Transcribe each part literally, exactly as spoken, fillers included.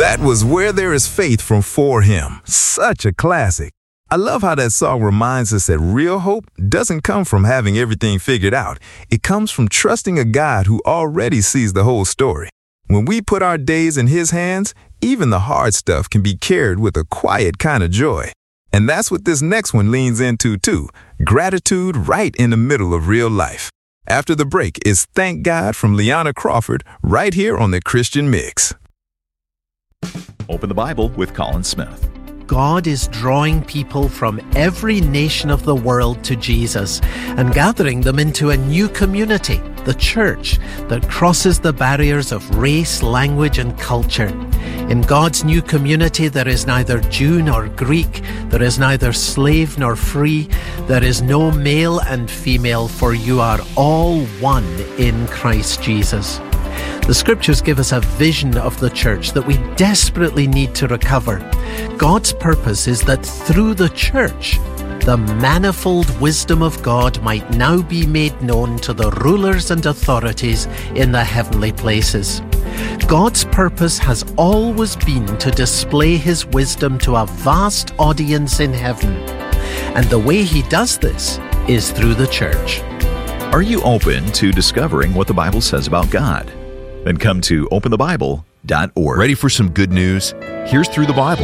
That was Where There Is Faith from For Him. Such a classic. I love how that song reminds us that real hope doesn't come from having everything figured out. It comes from trusting a God who already sees the whole story. When we put our days in His hands, even the hard stuff can be carried with a quiet kind of joy. And that's what this next one leans into too. Gratitude right in the middle of real life. After the break is Thank God from Liana Crawford right here on the Christian Mix. Open the Bible with Colin Smith. God is drawing people from every nation of the world to Jesus and gathering them into a new community, the church, that crosses the barriers of race, language, and culture. In God's new community, there is neither Jew nor Greek, there is neither slave nor free, there is no male and female, for you are all one in Christ Jesus. The Scriptures give us a vision of the church that we desperately need to recover. God's purpose is that through the church, the manifold wisdom of God might now be made known to the rulers and authorities in the heavenly places. God's purpose has always been to display His wisdom to a vast audience in heaven. And the way He does this is through the church. Are you open to discovering what the Bible says about God? Then come to open the bible dot org. Ready for some good news? Here's Through the Bible.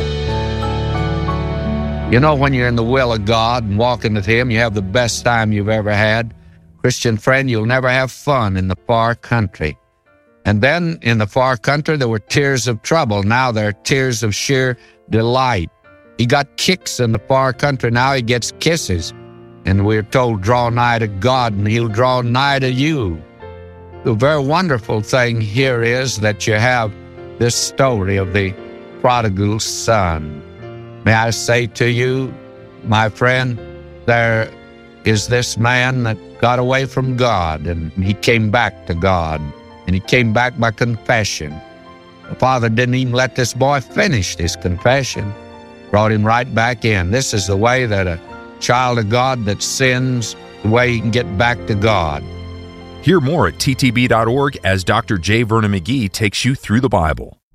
You know, when you're in the will of God and walking with Him, you have the best time you've ever had. Christian friend, you'll never have fun in the far country. And then in the far country, there were tears of trouble. Now there are tears of sheer delight. He got kicks in the far country. Now he gets kisses. And we're told, draw nigh to God, and He'll draw nigh to you. The very wonderful thing here is that you have this story of the prodigal son. May I say to you, my friend, there is this man that got away from God, and he came back to God, and he came back by confession. The father didn't even let this boy finish his confession, brought him right back in. This is the way that a child of God that sins, the way he can get back to God. Hear more at T T B dot org as Doctor J. Vernon McGee takes you through the Bible.